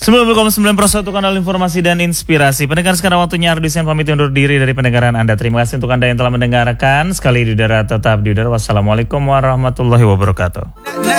90,9% untuk kanal informasi dan inspirasi. Pendengar, sekarang waktunya Ardisian pamit undur diri dari pendengaran Anda. Terima kasih untuk Anda yang telah mendengarkan. Sekali di udara, tetap di udara. Wassalamualaikum warahmatullahi wabarakatuh.